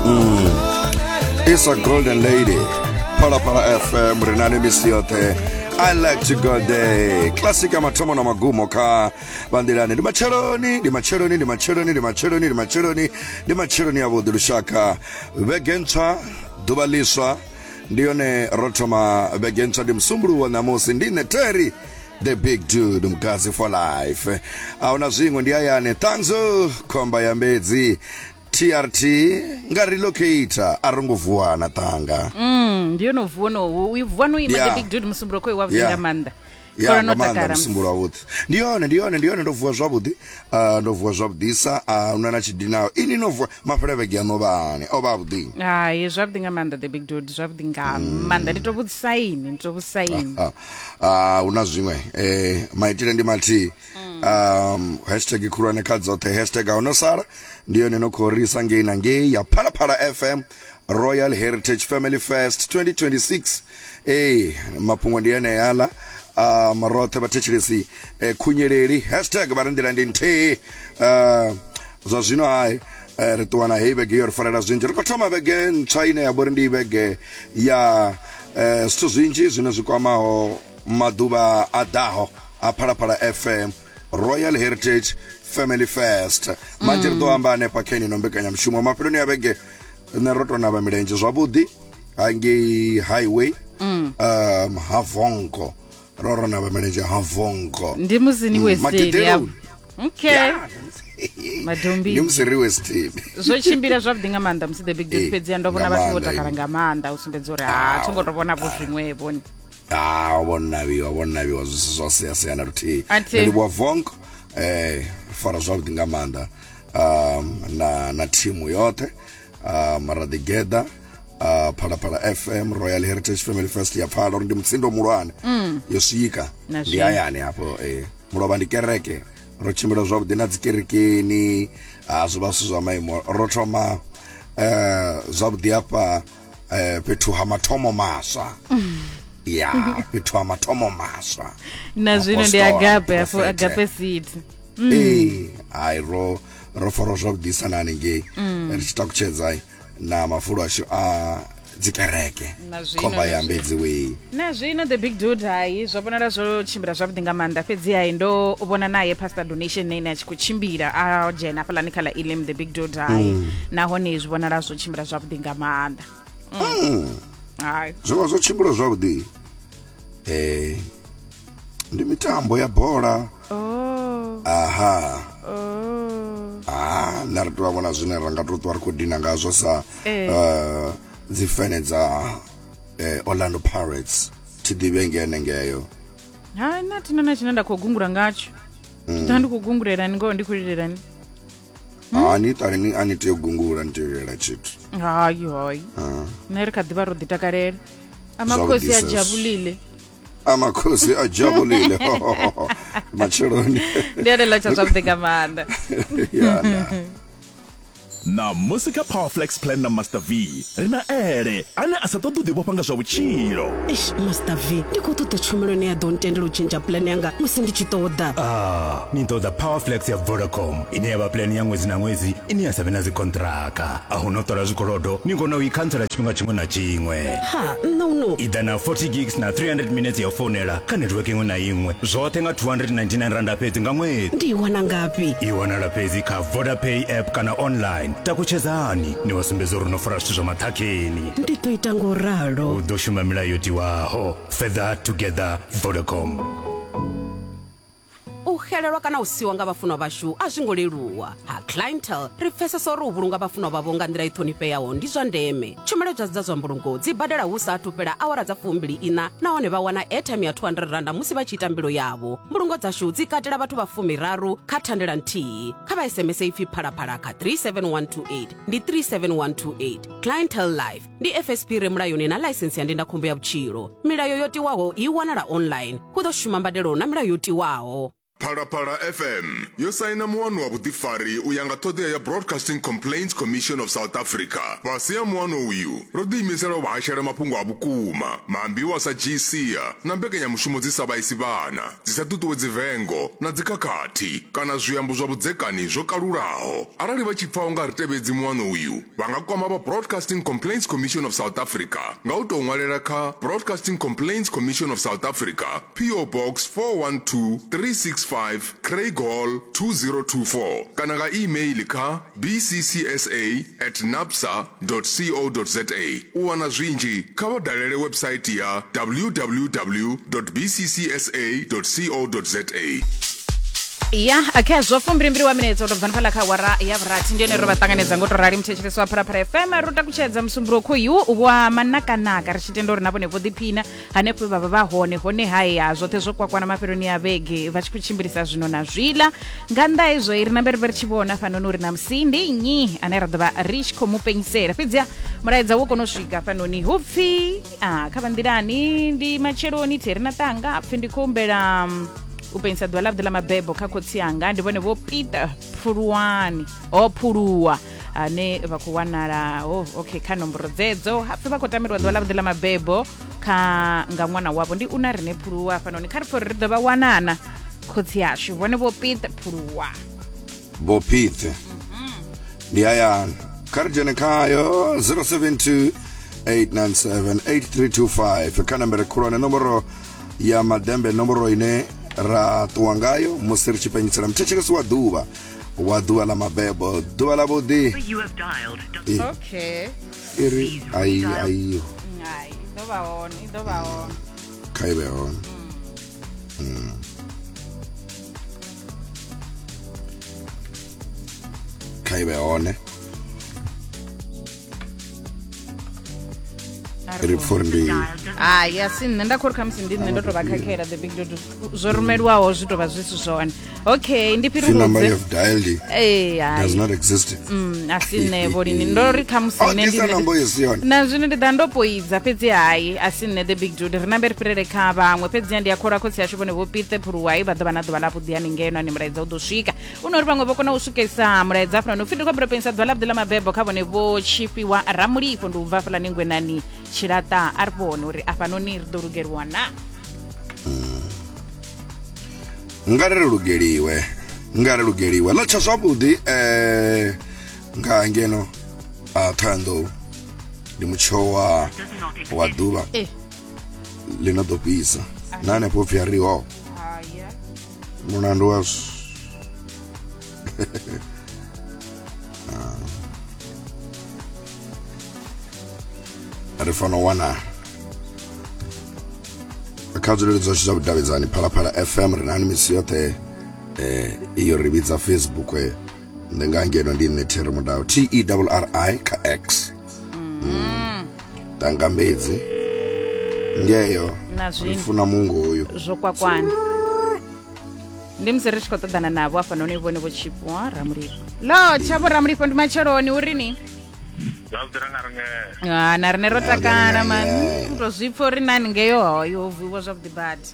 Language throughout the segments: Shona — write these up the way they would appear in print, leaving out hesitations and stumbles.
It's a golden lady. Para FM, Renane Misiote. I like to go there. Classica matomo na magumo ka bandirani. Di maccheroni avudurushaka. Vegenta, dubalisa. Ndione rotoma vegenta di msumburu wa namusi. Ndine teri. The big dude, mkazi for life. Auna zingu ndiyayane. Tanzo, komba ya mbezi. TRT ngari locator arunguvuana tanga ndio novuono uivuano ima the big dude msumburo kwe wavinga manda ya manda msumburo awuti ndione ndovuwa zwabudi ndovuwa zwabudisa unana chidinao ini novuwa mapreve gyano bane obabudi ye zwabudinga manda the big dude zwabudinga manda nditobusaini unazwimwe maitire ndi mati hashtag kurane kadzote hashtag onosara ndiyo nenokorisa ngeina ngei ya Para FM Royal Heritage Family Fest 2026 mapungo ndiyene yala marote batechirisi kunyereri hashtag barandira ndinte zazino hai rituana hebege yor farada zinjir kotoma bege China ya Burundi bege ya stuzinji zinazukwama maduba adaho Para FM Royal Heritage Family Fest manjirdo ambane pakeni nombekanya mshumo mapironi abege naroto na bamirenje zwabudi angi highway havongo roro na bamirenje havongo ndimuzini weseli yabo okay madombi ndimuzini weseli zochimbira zvabudinga manda msi the big deal pedzi andobona vati votakaranga manda usimbedzore tongotobona bozvimwepo wona zvosiyasiyana kuti ndibwa vongo fara zwabudinga manda na timu yote maradigeda Para FM Royal Heritage Family Fest ya palo ndi mtsindo mulwane yosika ndi ayani hapo muloba ndikereke rochimbira zwabudina dzikerekeni azubasu za maimo rotoma zwabudi apa petu hamatomo masa petu hamatomo masa na zvino ndi agape seed roforo zvabudisa nanenge richita kuchedzai na mafuro asho dzikereke komba ya mbedzi we na zvino the big dude hai zvabonara zvochimbira zvabudinga manda pedzi hai ndo ubona naye pastor donation nene achikuchimbira ajena palani kala ilim the big dude hai naho ne zvibonara zvochimbira zvabudinga manda hai zvochimbira zvabudi ndi mitambo ya bhola narituwa mwana zvine rangatotu vari kudina ngazvo sa dzifene dza Orlando Pirates tidivengene ngeyo hai natinona chinanda kugungura ngacho titandi kugungurerani ngo ndikurirerani anite kugungura ndirera chitu hayi nerikadhiva rodhitakarere amakosi ajabulile maccheroni ndiyadela chazvabudinga manda na Musica Powerflex Plan na Master V rina ere ane asatotu divopanga zwa vuchilo Master V ndikutote chumelo ne ya dontendelo change plan yanga musindichitoda nintoda Powerflex ya Vodacom ine ya plan ya mwezi na mwezi ine ya 7 na kontraka ahunotora zikolodo ningona uikansela chimwe chimwe na chimwe no idana 40 gigs na 300 minutes ya phonela ka networking na imwe zote nga 299 rand apedzi ngamwe ndiwana ngapi iwana lapedzi ka Vodapay app kana online takuchezani ni wasumbezo runofora zva matakeni nditoita ngoralo udoshuma milayo tiwaho further together Vodacom uhelelwa kana usiwa nga bafuno bashu azvingoleluwa clientele ripfesesa uri uvulunga bafuno bavo nga ndira ithonipeyawo ndi zwa ndeme tshumelo dzadza zwa mbulungo dzibadela husa atupela awara dza 24 nahone vha wana airtime ya 200 rand musi vha chiita mbilo yavo mbulungo dzashu dzikatela vhathu vha 13 kha thandela nthihi kha vha SMS ipfi phalaphala kha 37128 ndi 37128 clientele life ndi FSP re mulayoni na license ya ndindakhombo ya vutshilo milayo yotiwaho i wanala online hu ḓo shuma mbadelo na milayo yotiwaho Phalaphala FM yo saina muano wa vutifari u ya nga ṱhoḓea ya Broadcasting Complaints Commission of South Africa. Fhasi ya muano uyu ro ḓiimisela u vhashela mafhungo a vhukuma, maambiwa sa GCA na mbekanyamushumo dzi sa vhaisi vhana, dzi sa ṱuṱuwedzi vengo na dzikhakhathi kana zwiambo zwa vhudzekani zwo kalulaho. Arali vha tshi pfa u nga ri tevhedzi muano uyu, vha nga kwama vha Broadcasting Complaints Commission of South Africa nga u tou ṅwalela kha Broadcasting Complaints Commission of South Africa, PO Box 412365 Craig Hall 2024 kana nga email kha bccsa@napsa.co.za. u wana zwinzhi kha vha dalele website ya www.bccsa.co.za. ya akhezwo 2 minutes ndo bva phala kha wara ya vhurathi ndiyone ro vhaṱanganedza ngo to rali mthetshelesi wa Phalaphala FM ro takutshedza musumbulo khoyu wa manakanaka ri tshitendo ri na vhone vho ḓiphina hanefho vha vha hone haya zwoṱhe zwo kwakwana mafheloni ya vhege vha tshi khou tshimbilisa zwino na zwila nga nnḓa izwo ri na mbere tshi vhona fanoni uri na musindi nnyi ane ra ḓovha ri tshi khou mu penyisela fhedziha mulaedza wo kona u swika fanoni hupfi kha vha nḓilani ndi matsheloni theri na ṱanga pfhi ndi khou humbela u pensa ḓuvha ḽa mabebo kha khotsi yanga ndi vhone vho Peter Phuluwa ane vha khou wanala okay kha nomboro dzedzo hapfi vha khou tamelwa ḓuvha ḽa mabebo kha nga ṅwana wavho ndi una Rene Phuluwa fanoni kha ri pfho ri ḓo vha wanana khotsi yashu vhone vho Peter Phuluwa Bo Peter ndi hayani kha ri dzhene khayo 072 897 8325 kha nambere khulwane nomboro ya madembe nomboro ine ra ṱuwa ngayo musi ri tshi penyisela mthetshelesi wa ḓuvha ḽa mabebo ḓuvha ḽa vhuḓi okay iri ayiyo ḓo vha hone kha ive hone kha ive hone ri pfho ndi yasi nṋe nda khori khamusi ndi nṋe ndo to vha khakhela the big dot zwo rumeliwaho zwi to vha zwi si zwone okay ndi the number you have dialed does not exist asi nṋe vholini ndo ri khamusi na zwino ndi ḓa ndo poidza fhedzi hayi asi nṋe the big dot ri nambe ri fhirele kha vhaṅwe fhedziha ndi a khora khotsi yashu vhone vho Peter Phuluwa vha ḓovha na ḓuvha ḽa vhuḓi ani ngeno ani mulaedza u ḓo swika una uri vhaṅwe vho kona u swikesa mulaedza afana no pfhi ndi khou ambela penisa ḓuvha ḽa vhuḓi ḽa mabebo kha vhone vho Chifiwa Ramulifho ndi u bva afhalani ngwenani Tshilata a ri vhone uri afhanoni ri ḓo lugeliwa na nga ri lugeliwe ḽa tsha zwavhuḓi nga ngeno Thohoyandou ndi mutsho wa ḓuvha ḽino ḓo fhisa na hanefho pfhi ariho mulandu wa ri fanela u wana kha zwileludzi zwashu zwa vhudavhidzani Phalaphala FM ri na misi yoṱhe iyo ri vhidza Facebook ndi nga ngeno ndi nṋe Terry Mudau TERRI kha X Tangambedzi ngeyo ri funa mungu uyu zwo kwakwana ndi musi ri tshi khou ṱoḓana navho afhanoni vhone vho Chifiwa Ramulifho lo tshavho Ramulifho ndi matsheloni urini na rine ro takala mani to zwipfho ri nani ngeyo hoyo vuwa zwavhuḓi badi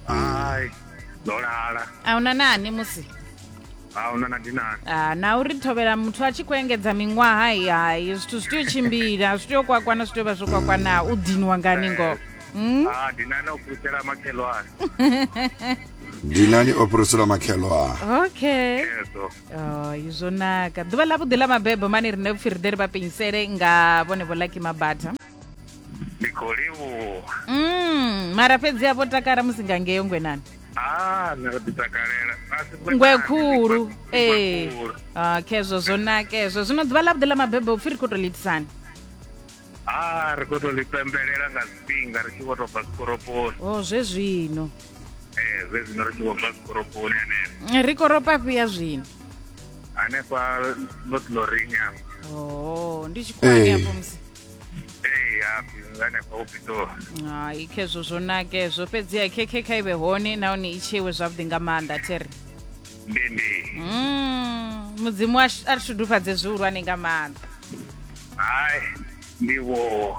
ahuna nani musi ahuna na dinani na uri thovhela muthu a tshi khou engedza miṅwaha hayi zwithu zwi tea u tshimbila zwi tea u kwakwana zwi tea u vha zwo kwakwana u diniwa ngani ngo dinani o furusela makhelwane dinani o furusela makhelwane okay izwo naka ḓuvha ḽa vhuḓi ḽa mabebo mani rine pfhi ri ḓe ri vha penyisele nga vhone vho Lucky Mabata ndi khou livhuwa mara fhedzi vho takala musi nga ngeyo ngwenani nṋe ro ḓi takalela ngwe khulu khezwo zwo nakezwo zwino ḓuvha ḽa vhuḓi ḽa mabebo upfhi ri khou tou litisani ri khou tou ḽi pembelela nga zwifhinga ri tshi vho tou bva zikoroponi zwezwino zwezwino ri tshi vho bva zikoroponi hanefha ri koropa fhiya zwino hanefha Lotlorinya ndi tshikwani afho musi hanefha uPitori hayi khezwo zwo nakezwo fhedziha khekhe kha ive hone nahone i tshiwe zwavhuḓi nga maanḓa Terry ndi mudzimu a ri shudufhadze zwihulwane nga maanḓa hayi ndiwo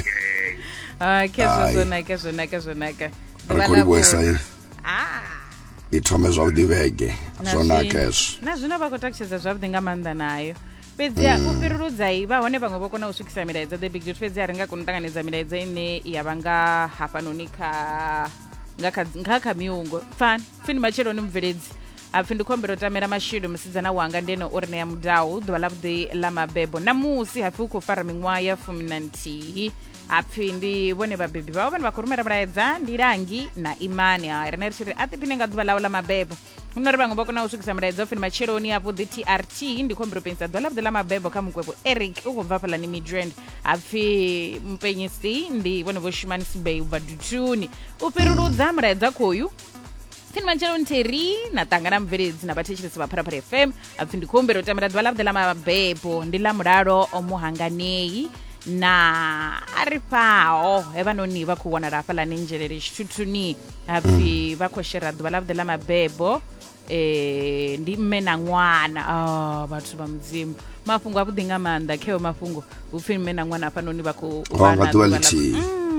khezwo zwo naka Rekodi bwesa hili ithome zwavhuḓi vhege zwo naka hezwo na zwino vha khou takutshedza zwavhuḓi nga maanḓa nayo fhedziha u fhiruludzai vha hone vhaṅwe vho kona u swikisa milaedza the big dude fhedziha ri nga kona u ṱanganedza milaedza ine ya vha nga hafhanoni nga kha miungo fini matsheloni mubveledzi apfi ndi khombela u tamela mashidu musidzana wanga ndeno uri neya mudau ḓuvha ḽa vhuḓi ḽa mabebo namusi hapfi u khou fara miṅwaha ya 11 apfi ndi vhone vhabebi vhavho vhane vha khou rumela vhulaedza ndi Langi na Imani rine ri tshi ri a ḓiphine nga ḓuvha ḽawo ḽa mabebo hu ri vhaṅwe vha kona u swikisa mulaedza ofini matsheloni avhuḓi TRT ndi khombela u penyisa ḓuvha ḽa vhuḓi ḽa mabebo kha mukwevho Eric u khou bva fhaḽani Midrand apfi mpenyisi ndi vhone vho Shumanisi Bay ubva Dutuni u fhiruludza mulaedza khoyu fini matsheloni Terry na ṱangana mubveledzi na vhathetshelesi vha Phalaphala FM apfi ndi khombela u tamela ḓuvha ḽa vhuḓi ḽa mabebo ndi ḽa mulalo muhanganei na arifao hevanoni vha khou wanala hafhaḽani Nzhelele Tshithuthuni apfi vha khou shera ḓuvha ḽa vhuḓi ḽa mabebo ndi mme na ṅwana vhathu vha mudzimu mafhungo avhuḓi nga maanḓa kheo mafhungo hupfi mme na ṅwana hafhanoni vha khou nga ḓuvha ḽithihi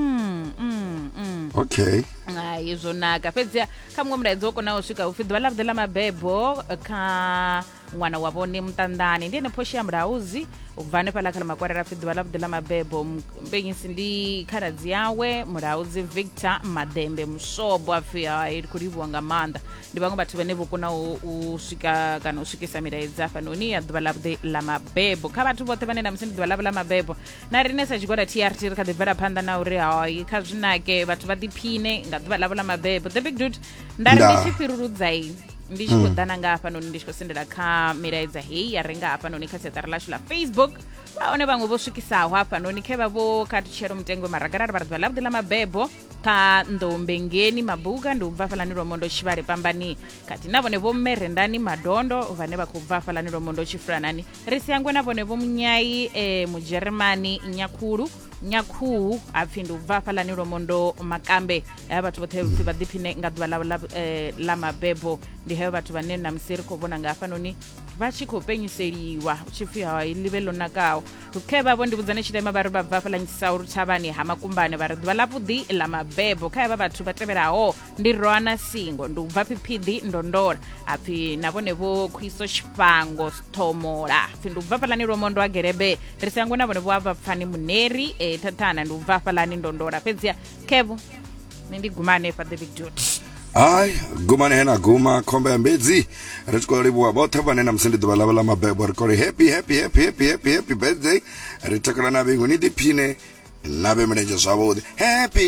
okay izwo naka fhedziha kha muṅwe mulaedza wo kona u swika upfi ḓuvha ḽa vhuḓi ḽa mabebo kha ṅwana wa vhone Muṱanḓani ndi ene phoshi ya Mulauzi u bva hanefhaḽa kha ḽa Makwarela apfi ḓuvha ḽa vhuḓi ḽa mabebo mpenyisi ndi khaladzi yawe Mulauzi Victor Madembe Musobo apfi ri khou livhuwa nga maanḓa ndi vhaṅwe vhathu vhane vho kona u swika kana u swikisa milaedza hafhanoni ya ḓuvha ḽa vhuḓi ḽa mabebo kha vhathu vhoṱhe vhane na musi ndi ḓuvha ḽavho ḽa mabebo na rine sa tshigwada TRT ri kha ḓi bvela phanḓa na uri hayi kha zwinake vhathu vha ḓiphine nga ḓuvha ḽavho ḽa mabebo the big dude nda ri ndi tshi fhiruludzai ndi tshi khou ḓana nga hafhanoni ndi tshi khou sendela kha milaedza heyi ya renga hafhanoni kha siaṱari ḽashu ḽa Facebook vhahone vhaṅwe vho swikisaho hafhanoni khe vha vho khathichelo mutengo maragarari vha ri ḓuvha ḽa vhuḓi ḽa mabebo kha Ndombengeni Mabuga ndi u bva hafhaḽani Lwamondo Tshivhale Pambani kati na vhone vho Mmerendani Madondo vhane vha khou bva hafhaḽani Lwamondo Tshifulanani ri siyangwe na vhone vho Munyai Mujeremani Nyakhuhu apfi ndi u bva hafhaḽani Lwamondo Makambe heyo vhathu vhoṱhe pfi vha ḓiphine nga ḓuvha ḽavho ḽa mabebo ndi heyo vhathu vhane na musi ri khou vhona nga hafhanoni vha tshi khou penyiseliwa u tshi pfi hayi ḽivhe ḽo nakaho khe vhavho ndi vhudzane tshilema vha ri vha bva hafhaḽani Tshisauru Thavhani ha Makumbane vha ri ḓuvha ḽa vhuḓi ḽa mabebo kha hevha vhathu vha tevhelaho ndi Roana Singo ndi u bva Phiphidi Ndondola apfi na vhone vho Khwiso Tshifhango Thomola apfi ndi u bva hafhaḽani Lwamondo wa Gerebe ri siyangwe na vhone vho Abva Pfani Muneri Thathana ndi u bva hafhaḽani Ndondola fhedziha khevo nṋe ndi guma hanefha the big dude ai gumane hena guma khombe mbedzi ri tshi khou livhuwa vhoṱhe vhane na musi ndi ḓuvha ḽavho ḽa mabebo ri khou ri happy birthday ri takala na vhengu ni ḓiphine na vhe mulenzhe zwavhuḓi happy